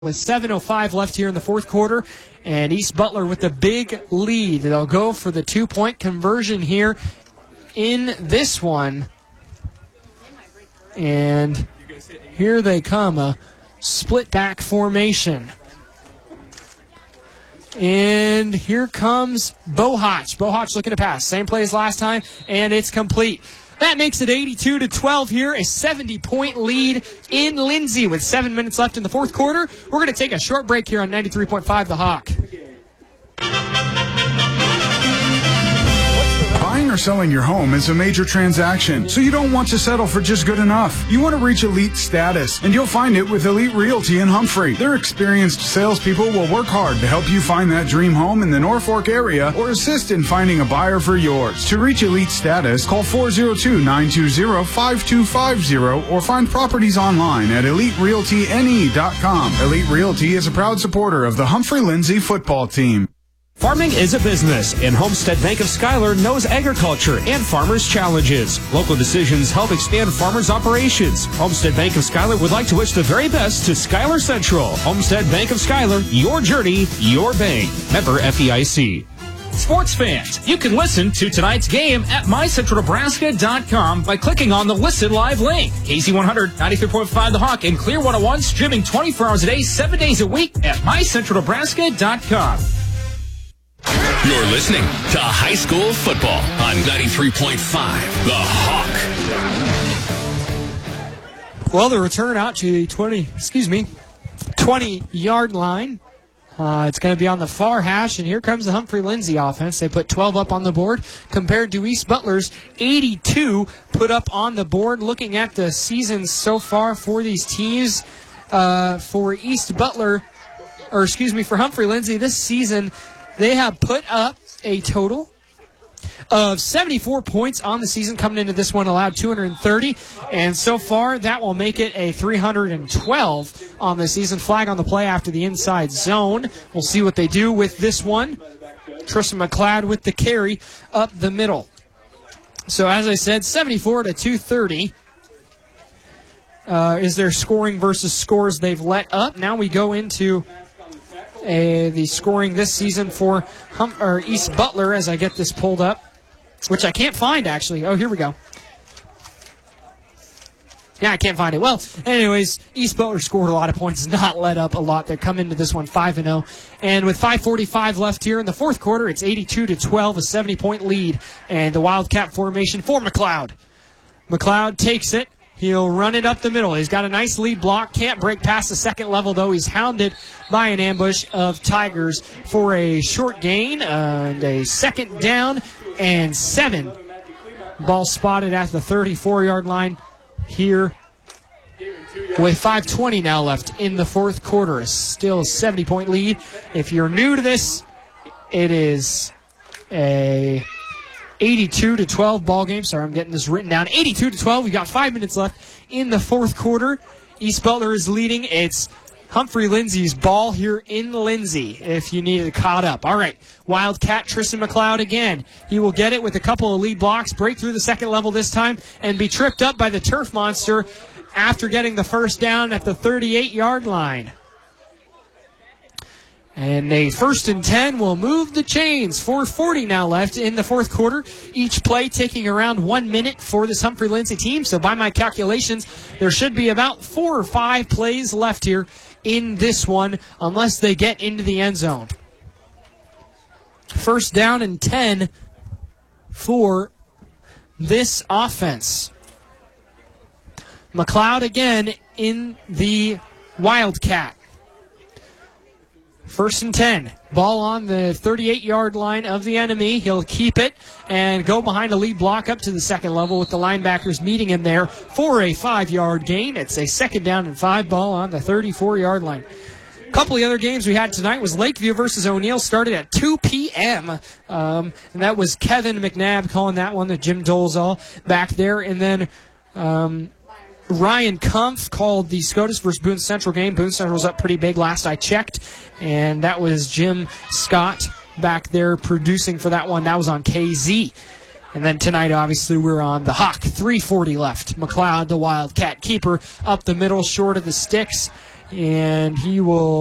with 7:05 left here in the fourth quarter, and East Butler with the big lead. They'll go for the two-point conversion here in this one. And here they come, a split-back formation. And here comes Bohach. Bohach looking to pass. Same play as last time, and it's complete. That makes it 82-12 here, a 70-point lead in Lindsay with 7 minutes left in the fourth quarter. We're going to take a short break here on 93.5 The Hawk. Buying or selling your home is a major transaction, so you don't want to settle for just good enough. You want to reach elite status, and you'll find it with Elite Realty in Humphrey. Their experienced salespeople will work hard to help you find that dream home in the Norfolk area or assist in finding a buyer for yours. To reach elite status, call 402-920-5250 or find properties online at EliteRealtyNE.com. Elite Realty is a proud supporter of the Humphrey-Lindsay football team. Farming is a business, and Homestead Bank of Schuyler knows agriculture and farmers' challenges. Local decisions help expand farmers' operations. Homestead Bank of Schuyler would like to wish the very best to Schuyler Central. Homestead Bank of Schuyler, your journey, your bank. Member FDIC. Sports fans, you can listen to tonight's game at mycentralnebraska.com by clicking on the Listen Live link. KZ100, 93.5 The Hawk, and Clear 101 streaming 24 hours a day, 7 days a week at mycentralnebraska.com. You're listening to high school football on 93.5 The Hawk. Well, the return out to the 20-yard line. It's going to be on the far hash, and here comes the Humphrey-Lindsay offense. They put 12 up on the board compared to East Butler's 82 put up on the board. Looking at the season so far for these teams, for Humphrey-Lindsay this season, they have put up a total of 74 points on the season. Coming into this one, allowed 230. And so far, that will make it a 312 on the season. Flag on the play after the inside zone. We'll see what they do with this one. Tristan McLeod with the carry up the middle. So, as I said, 74-230 is their scoring versus scores they've let up. Now we go into the scoring this season for East Butler as I get this pulled up, which I can't find, actually. Oh, here we go. Yeah, I can't find it. Well, anyways, East Butler scored a lot of points, not let up a lot. They come into this one 5-0. And with 5:45 left here in the fourth quarter, it's 82-12, a 70-point lead. And the Wildcat formation for McLeod. McLeod takes it. He'll run it up the middle. He's got a nice lead block. Can't break past the second level, though. He's hounded by an ambush of Tigers for a short gain and a second down and 7. Ball spotted at the 34-yard line here with 5:20 now left in the fourth quarter. Still a 70-point lead. If you're new to this, it is a 82-12 ball game. Sorry, I'm getting this written down. 82-12. We got 5 minutes left in the fourth quarter. East Butler is leading. It's Humphrey-Lindsay's ball here in Lindsay, if you need it caught up. All right, Wildcat Tristan McLeod again. He will get it with a couple of lead blocks, break through the second level this time, and be tripped up by the Turf Monster after getting the first down at the 38-yard line. And a 1st and 10 will move the chains. 4:40 now left in the fourth quarter. Each play taking around 1 minute for this Humphrey-Lindsay team. So by my calculations, there should be about 4 or 5 plays left here in this one, unless they get into the end zone. 1st down and 10 for this offense. McLeod again in the Wildcat. 1st and 10. Ball on the 38-yard line of the enemy. He'll keep it and go behind a lead block up to the second level with the linebackers meeting him there for a 5-yard gain. It's a 2nd down and 5 ball on the 34-yard line. A couple of other games we had tonight was Lakeview versus O'Neill. Started at 2 p.m. And that was Kevin McNabb calling that one, the Jim Dolezal back there. And then Ryan Kumpf called the SCOTUS versus Boone Central game. Boone Central was up pretty big last I checked, and that was Jim Scott back there producing for that one. That was on KZ. And then tonight, obviously, we're on the Hawk. 3:40 left. McLeod, the Wildcat keeper, up the middle, short of the sticks. and he will